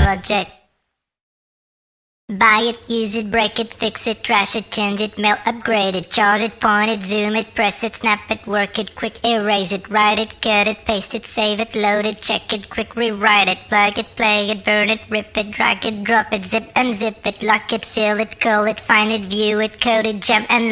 project. Buy it, use it, break it, fix it, trash it, change it, mail, upgrade it, charge it, point it, zoom it, press it, snap it, work it, quick erase it, write it, cut it, paste it, save it, load it, check it, quick rewrite it, plug it, play it, burn it, rip it, drag it, drop it, zip unzip it, lock it, fill it, call it, find it, view it, code it, jump and